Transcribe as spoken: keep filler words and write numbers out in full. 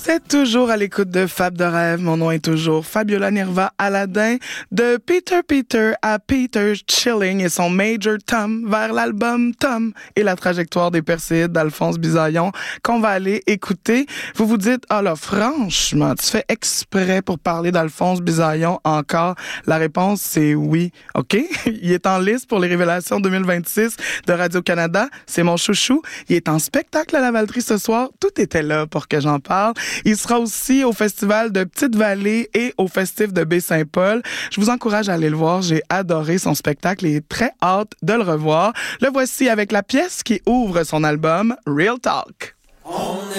Vous êtes toujours à l'écoute de Fab de rêve. Mon nom est toujours Fabiola Nirva Aladin. De Peter Peter à Peter Chilling et son Major Tom vers l'album Tom et la trajectoire des Perséides d'Alphonse Bisaillon qu'on va aller écouter. Vous vous dites, ah là, franchement, tu fais exprès pour parler d'Alphonse Bisaillon encore? La réponse, c'est oui. OK? Il est en liste pour les révélations deux mille vingt-six de Radio-Canada. C'est mon chouchou. Il est en spectacle à Lavaltrie ce soir. Tout était là pour que j'en parle. Il sera aussi au festival de Petite-Vallée et au festif de Baie-Saint-Paul. Je vous encourage à aller le voir. J'ai adoré son spectacle et très hâte de le revoir. Le voici avec la pièce qui ouvre son album Real Talk. On